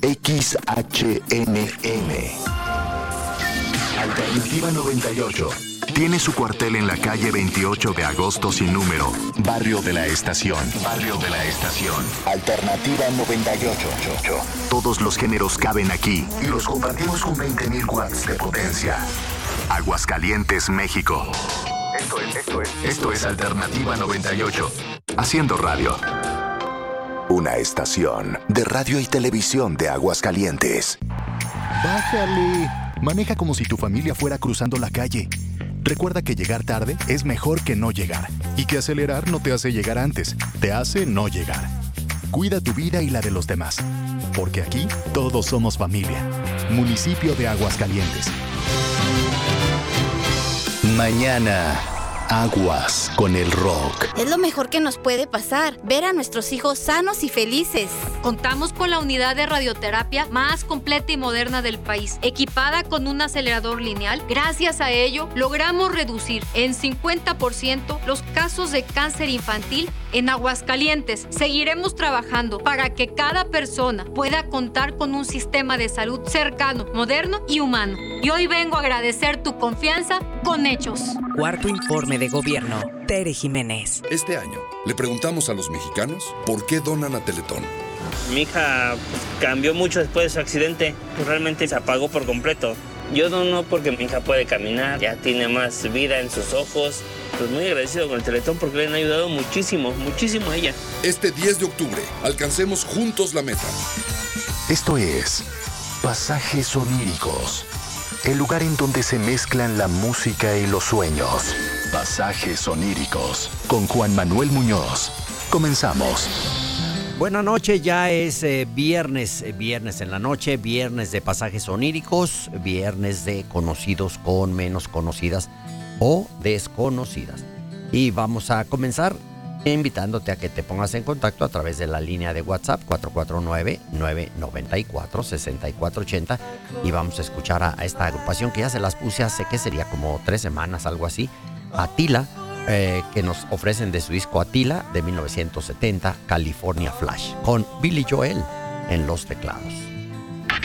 XHNM. Alternativa 98. Tiene su cuartel en la calle 28 de agosto sin número, Barrio de la Estación. Barrio de la Estación. Alternativa 98. Todos los géneros caben aquí y los compartimos con 20.000 watts de potencia. Aguascalientes, México. Esto es Alternativa 98. Haciendo radio. Una estación de radio y televisión de Aguascalientes. Bájale. Maneja como si tu familia fuera cruzando la calle. Recuerda que llegar tarde es mejor que no llegar. Y que acelerar no te hace llegar antes, te hace no llegar. Cuida tu vida y la de los demás. Porque aquí todos somos familia. Municipio de Aguascalientes. Mañana, aguas con el rock. Es lo mejor que nos puede pasar, ver a nuestros hijos sanos y felices. Contamos con la unidad de radioterapia más completa y moderna del país, equipada con un acelerador lineal. Gracias a ello, logramos reducir en 50% los casos de cáncer infantil en Aguascalientes. Seguiremos trabajando para que cada persona pueda contar con un sistema de salud cercano, moderno y humano. Y hoy vengo a agradecer tu confianza con hechos. Cuarto informe de gobierno. Tere Jiménez. Este año le preguntamos a los mexicanos por qué donan a Teletón. Mi hija cambió mucho después de su accidente, realmente se apagó por completo. Yo dono porque mi hija puede caminar, ya tiene más vida en sus ojos. Pues muy agradecido con el Teletón porque le han ayudado muchísimo a ella. Este 10 de octubre, alcancemos juntos la meta. Esto es Pasajes Oníricos, el lugar en donde se mezclan la música y los sueños. Pasajes Oníricos, con Juan Manuel Muñoz. Comenzamos. Buenas noches, ya es viernes en la noche, viernes de pasajes oníricos, viernes de conocidos con menos conocidas o desconocidas. Y vamos a comenzar invitándote a que te pongas en contacto a través de la línea de WhatsApp 449-994-6480 y vamos a escuchar a esta agrupación que ya se las puse hace que sería como 3 semanas, algo así, Attila. Que nos ofrecen de su disco Attila de 1970, California Flash, con Billy Joel en los teclados.